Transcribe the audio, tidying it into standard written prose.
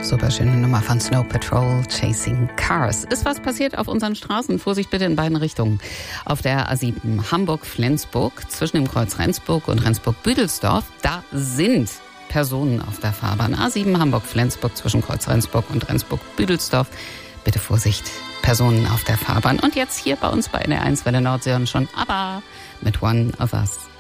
Super schöne Nummer von Snow Patrol, Chasing Cars. Ist was passiert auf unseren Straßen? Vorsicht bitte in beiden Richtungen. Auf der A7 Hamburg-Flensburg zwischen dem Kreuz Rendsburg und Rendsburg-Büdelsdorf, da sind Personen auf der Fahrbahn. A7 Hamburg-Flensburg zwischen Kreuz Rendsburg und Rendsburg-Büdelsdorf. Bitte Vorsicht, Personen auf der Fahrbahn. Und jetzt hier bei uns bei NR1 Welle Nordsee schon ABBA mit One of Us.